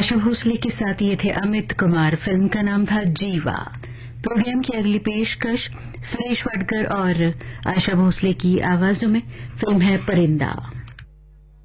आशा भोसले के साथ ये थे अमित कुमार। फिल्म का नाम था जीवा। प्रोग्राम की अगली पेशकश सुरेश वाडकर और आशा भोसले की आवाजों में। फिल्म है परिंदा।